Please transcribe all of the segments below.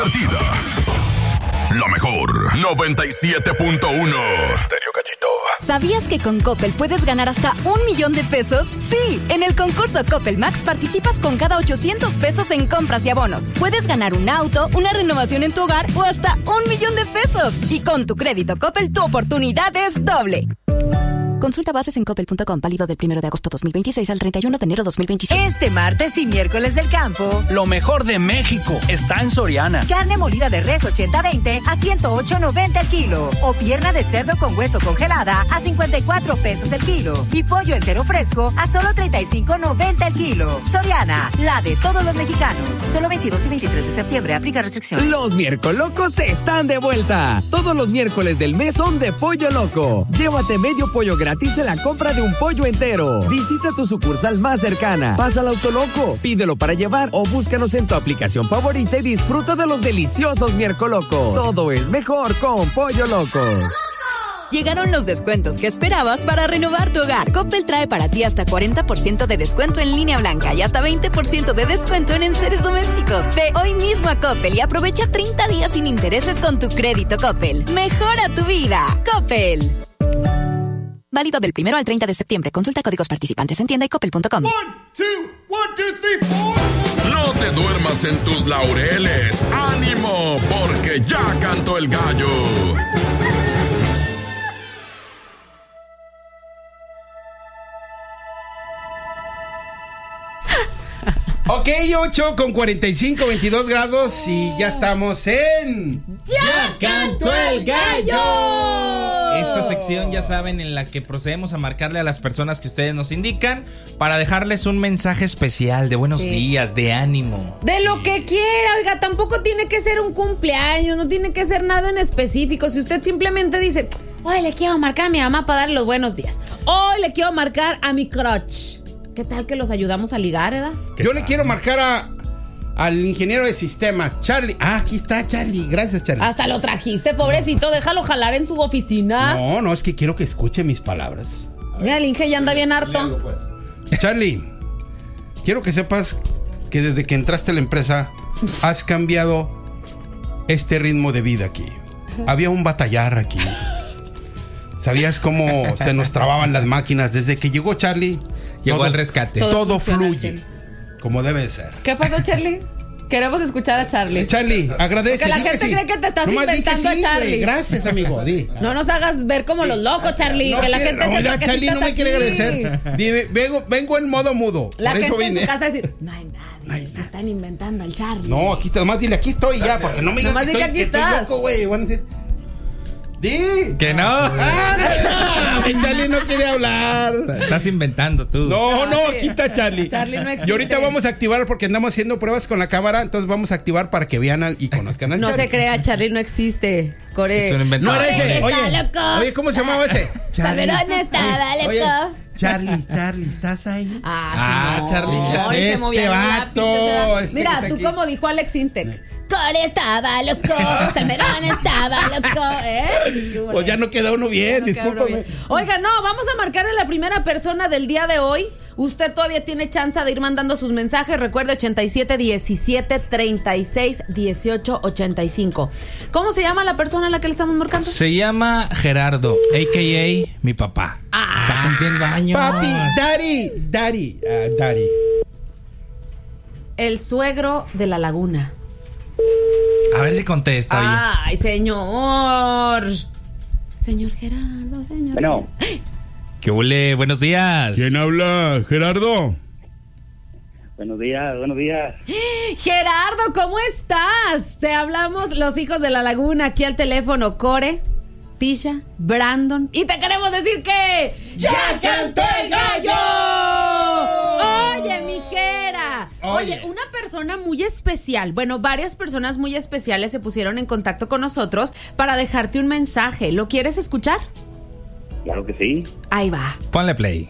La mejor 97.1 Estéreo Gallito. ¿Sabías que con Coppel puedes ganar hasta 1 millón de pesos? Sí, en el concurso Coppel Max participas con cada 800 pesos en compras y abonos. Puedes ganar un auto, una renovación en tu hogar o hasta 1 millón de pesos. Y con tu crédito Coppel, tu oportunidad es doble. Consulta bases en coppel.com, válido del 1 de agosto 2026 al 31 de enero 2026. Este martes y miércoles del campo, lo mejor de México está en Soriana. Carne molida de res 80-20 a 108.90 el kilo. O pierna de cerdo con hueso congelada a 54 pesos el kilo. Y pollo entero fresco a solo 35.90 el kilo. Soriana, la de todos los mexicanos. Solo 22 y 23 de septiembre. Aplica restricciones. Los miércolocos están de vuelta. Todos los miércoles del mes son de Pollo Loco. Llévate medio pollo gratis en la compra de un pollo entero. Visita tu sucursal más cercana. Pasa al Autoloco, pídelo para llevar o búscanos en tu aplicación favorita y disfruta de los deliciosos miércolocos. Todo es mejor con Pollo Loco. Llegaron los descuentos que esperabas para renovar tu hogar. Coppel trae para ti hasta 40% de descuento en línea blanca y hasta 20% de descuento en enseres domésticos. Ve hoy mismo a Coppel y aprovecha 30 días sin intereses con tu crédito Coppel. Mejora tu vida. Coppel. Válido del 1 al 30 de septiembre. Consulta códigos participantes en tienda y coppel.com. 1, 2, 1, 2, 3, 4. No te duermas en tus laureles. ¡Ánimo! Porque ya cantó el gallo. Ok, 8 con 45, 22 grados y ya estamos en... ¡Ya cantó el gallo! Esta sección, ya saben, en la que procedemos a marcarle a las personas que ustedes nos indican para dejarles un mensaje especial de buenos días, de ánimo. De lo que quiera, oiga, tampoco tiene que ser un cumpleaños, no tiene que ser nada en específico. Si usted simplemente dice, hoy le quiero marcar a mi mamá para darle los buenos días. Hoy le quiero marcar a mi crush. ¿Qué tal que los ayudamos a ligar, edad? Yo le quiero marcar al ingeniero de sistemas, Charlie. Ah, aquí está Charlie. Gracias, Charlie. Hasta lo trajiste, pobrecito. Déjalo jalar en su oficina. No, es que quiero que escuche mis palabras. Mira, el Inge ya anda bien harto. Charlie, quiero que sepas que desde que entraste a la empresa has cambiado este ritmo de vida aquí. Había un batallar aquí. ¿Sabías cómo se nos trababan las máquinas? Desde que llegó Charlie, llegó al rescate. Todo fluye como debe ser. ¿Qué pasó, Charlie? Queremos escuchar a Charlie. Charlie, agradece. Porque la gente cree que te estás inventando a Charlie. Gracias, amigo. No nos hagas ver como los locos, Charlie. Que la gente sepa que Charlie estás no me quiere aquí. agradecer. Dime, vengo en modo mudo. La Por gente eso vine. en su casa decir, no hay nadie, se están inventando al Charlie. No, aquí está, nomás dile, aquí estoy ya, porque no me digas que estoy loco, güey. Van a decir, ¡di! ¡Que no! Charlie no quiere hablar. Estás inventando tú. No, aquí está Charlie. Charlie no existe. Y ahorita vamos a activar porque andamos haciendo pruebas con la cámara, entonces vamos a activar para que vean y conozcan al No Charlie. se crea, Charlie no existe. Core. Es un invento. No era ese. Oye, ¿cómo se llamaba ese? Charlie. Estaba loco. Charlie, ¿estás ahí? Charlie. No, se movía los vato. lápices, mira, tú como dijo Alex Intec. Core estaba loco, Salmerón estaba loco, Pues ya no queda uno bien, discúlpame. Oiga, no, vamos a marcar a la primera persona del día de hoy. Usted todavía tiene chance de ir mandando sus mensajes. Recuerde 87 17 36 18 85. ¿Cómo se llama la persona a la que le estamos marcando? Se llama Gerardo, a.k.a. mi papá. Está cumpliendo años. Papi, daddy. El suegro de la laguna. A ver si contesta. Ay, señor Gerardo, señor. Bueno. ¿Qué huele? Buenos días. ¿Quién habla? ¿Gerardo? Buenos días. Gerardo, ¿cómo estás? Te hablamos los hijos de la laguna aquí al teléfono. Core, Tisha, Brandon. Y te queremos decir que... ¡Ya cantó el gallo! Oye, mi Gera. Oye, una persona muy especial, bueno, varias personas muy especiales se pusieron en contacto con nosotros para dejarte un mensaje. ¿Lo quieres escuchar? Claro que sí. Ahí va. Ponle play.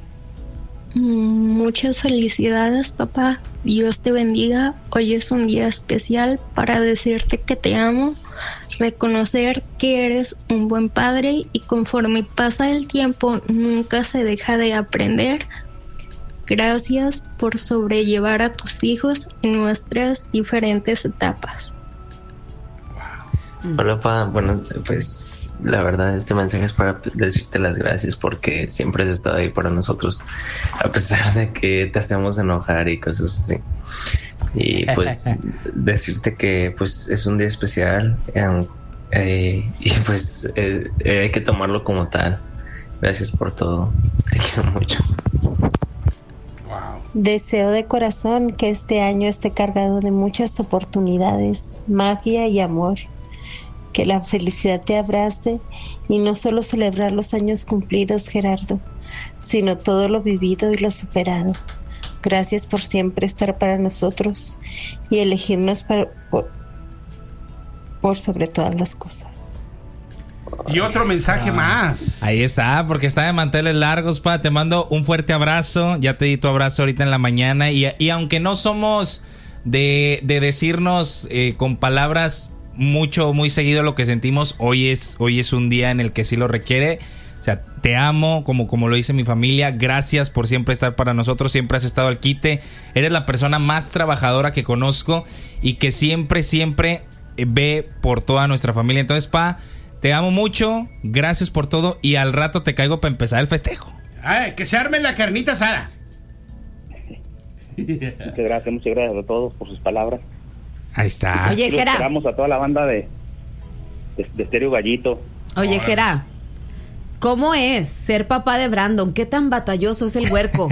Muchas felicidades, papá. Dios te bendiga. Hoy es un día especial para decirte que te amo, reconocer que eres un buen padre y conforme pasa el tiempo nunca se deja de aprender. Gracias por sobrellevar a tus hijos en nuestras diferentes etapas. Hola, pa. Bueno, pues la verdad este mensaje es para decirte las gracias porque siempre has estado ahí para nosotros, a pesar de que te hacemos enojar y cosas así. Y pues decirte que pues es un día especial y pues hay que tomarlo como tal. Gracias por todo. Te quiero mucho. Deseo de corazón que este año esté cargado de muchas oportunidades, magia y amor. Que la felicidad te abrace y no solo celebrar los años cumplidos, Gerardo, sino todo lo vivido y lo superado. Gracias por siempre estar para nosotros y elegirnos por sobre todas las cosas. Y otro mensaje más. Ahí está, porque está de manteles largos, pa. Te mando un fuerte abrazo. Ya te di tu abrazo ahorita en la mañana. Y aunque no somos de decirnos con palabras muy seguido lo que sentimos, hoy es un día en el que sí lo requiere. O sea, te amo, como lo dice mi familia. Gracias por siempre estar para nosotros. Siempre has estado al quite. Eres la persona más trabajadora que conozco y que siempre ve por toda nuestra familia. Entonces, pa, te amo mucho. Gracias por todo. Y al rato te caigo para empezar el festejo. Ay, que se arme la carnita asada. Muchas gracias a todos por sus palabras. Ahí está. Oye, Gerard. Esperamos a toda la banda de Estéreo Gallito. Oye, Gerard, ¿cómo es ser papá de Brandon? ¿Qué tan batalloso es el huerco?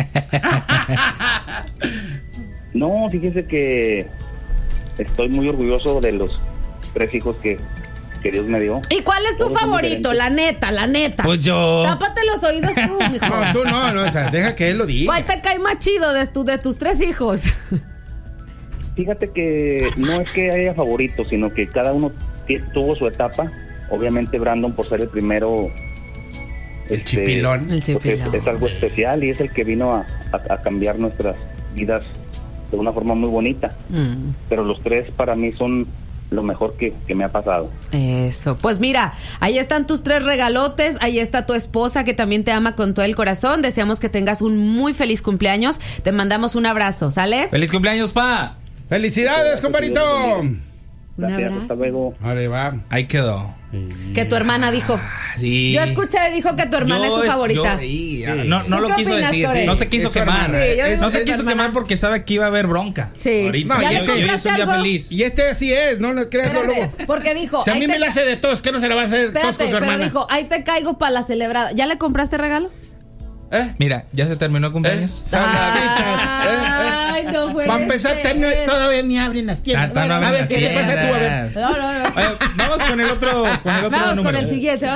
No, fíjese que estoy muy orgulloso de los 3 hijos que Dios me dio. ¿Y cuál es tu Todos favorito? La neta. Pues yo. Tápate los oídos tú, mijo. No, tú no, o sea, deja que él lo diga. ¿Cuál te cae más chido de tus 3 hijos? Fíjate que no es que haya favoritos, sino que cada uno tuvo su etapa. Obviamente Brandon, por ser el primero, el chipilón. El chipilón. Es algo especial y es el que vino a cambiar nuestras vidas de una forma muy bonita. Pero los 3 para mí son lo mejor que me ha pasado. Eso, pues mira, ahí están tus 3 regalotes, ahí está tu esposa que también te ama con todo el corazón. Deseamos que tengas un muy feliz cumpleaños. Te mandamos un abrazo, ¿sale? ¡Feliz cumpleaños, pa! ¡Felicidades, compadrito! Gracias, hasta luego. Ahí va. Ahí quedó. Que tu hermana dijo. Sí. Yo escuché, dijo que tu hermana es su favorita. No lo quiso opinas, decir. Core? No se quiso quemar. Sí, No se quiso quemar porque sabe que iba a haber bronca. Sí. Ahorita. No, ¿Ya le Yo compraste es un día algo? feliz. Y este así es, no lo creas luego. Espérate, porque dijo. Si a mí ahí me te la hace de tos, ¿qué no se la va a hacer tos Espérate, con su pero hermana? dijo, ahí te caigo para la celebrada. ¿Ya le compraste regalo? Mira, ya se terminó el cumpleaños. Ay, no fue. Va a empezar, todavía ni abren las tiendas. A ver, ¿qué le pasa tú? A ver. No. Oye, vamos con el otro Vamos número. con el siguiente,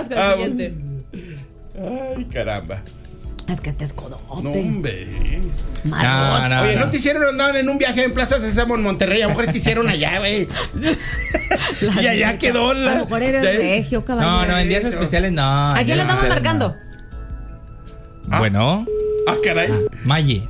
Ay, caramba. Es que este es codote. No, hombre. No. Oye, ¿no te hicieron andar en un viaje en Plaza Sésamo en Monterrey? A lo mejor te hicieron allá, güey. Y allá quedó la... A lo mejor eres regio, caballero. No, en días especiales no. ¿A quién le estamos marcando? Bueno. Ah, caray. Maye.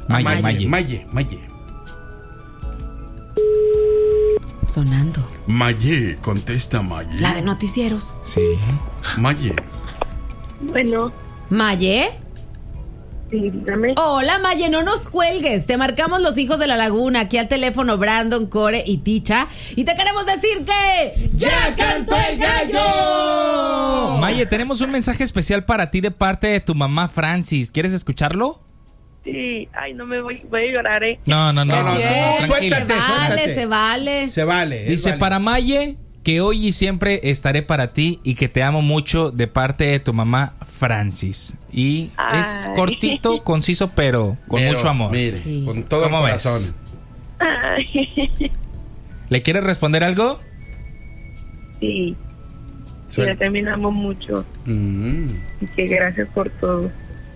Sonando. Maye, contesta Maye. La de noticieros. Sí. Maye. Bueno, ¿Maye? sí, dígame. Hola, Maye, no nos cuelgues. Te marcamos los hijos de la laguna. Aquí al teléfono Brandon, Core y Ticha. Y te queremos decir que... ¡Ya cantó el gallo! Maye, tenemos un mensaje especial para ti de parte de tu mamá Francis. ¿Quieres escucharlo? Sí, ay, no me voy a llorar, No, Suéltate, Se vale. Dice, para Maye, que hoy y siempre estaré para ti y que te amo mucho de parte de tu mamá Francis. Y es cortito, conciso, pero con mucho amor. Mire, con todo el corazón. Ay. ¿Le quieres responder algo? Sí, yo también amo mucho. Y que gracias por todo.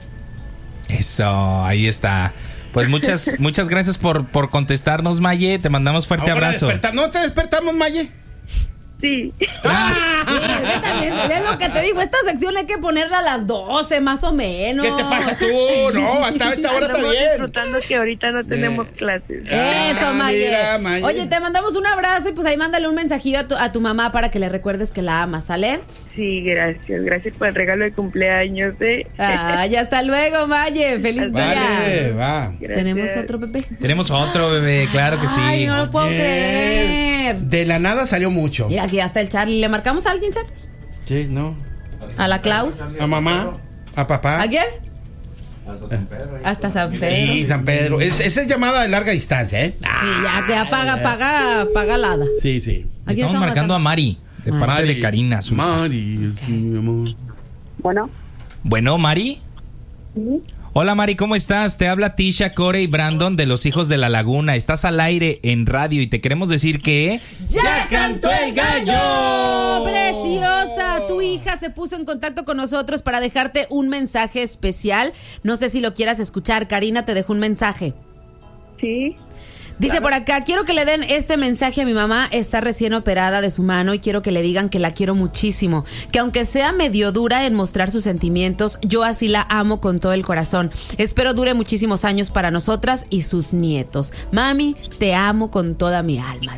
Eso, ahí está. Pues muchas gracias por contestarnos, Maye. Te mandamos fuerte abrazo. ¿No te despertamos, Maye? Sí. Es lo que te digo, esta sección hay que ponerla a las 12 más o menos. ¿Qué te pasa tú? No, hasta esta hora está bien. Disfrutando que ahorita no tenemos clases. Eso, Maye. Maye. Oye, te mandamos un abrazo y pues ahí mándale un mensajillo a tu mamá para que le recuerdes que la amas, ¿sale? Sí, gracias. Gracias por el regalo de cumpleaños. Ya hasta luego, Maye. Feliz Vale, día. va. Gracias. ¿Tenemos otro, bebé? Tenemos otro, bebé, claro que sí. Ay, no lo puedo creer. De la nada salió mucho. Mira, aquí ya está el Charlie. ¿Le marcamos a alguien, Charlie? Sí, no. ¿A la Klaus? A mamá, a papá. ¿A quién? Hasta San Pedro. Y San Pedro. Esa es llamada de larga distancia, ¿eh? Sí, ya que paga la hada. Sí, sí. Estamos marcando a Mari, de parte de Karina. Su hija. Mari, sí, mi amor. Bueno, Mari. Hola, Mari, ¿cómo estás? Te habla Tisha, Core y Brandon de Los Hijos de la Laguna. Estás al aire en radio y te queremos decir que... ¡Ya cantó el gallo! Preciosa, tu hija se puso en contacto con nosotros para dejarte un mensaje especial. No sé si lo quieras escuchar. Karina te dejó un mensaje. Sí. Dice por acá, quiero que le den este mensaje a mi mamá, está recién operada de su mano y quiero que le digan que la quiero muchísimo, que aunque sea medio dura en mostrar sus sentimientos, yo así la amo con todo el corazón. Espero dure muchísimos años para nosotras y sus nietos. Mami, te amo con toda mi alma.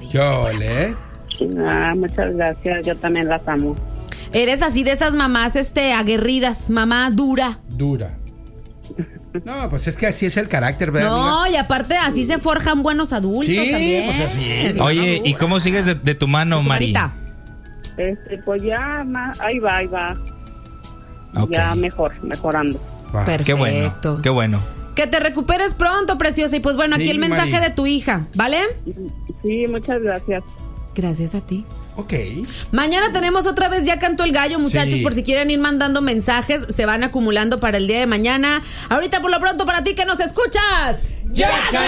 Muchas gracias, yo también las amo. Eres así de esas mamás aguerridas, mamá dura. No, pues es que así es el carácter, ¿verdad? No, amiga? y aparte así se forjan buenos adultos también. Pues así es. Oye, ¿y cómo sigues de tu mano, Mari? Pues ya, ahí va. Okay. Ya mejorando. Perfecto. Qué bueno. Que te recuperes pronto, preciosa. Y pues bueno, aquí el mensaje Mari. de tu hija, ¿vale? Sí, muchas gracias. Gracias a ti. Ok. Mañana tenemos otra vez Ya Cantó el Gallo, muchachos, Sí. por si quieren ir mandando mensajes, se van acumulando para el día de mañana. Ahorita por lo pronto para ti que nos escuchas. ¡Ya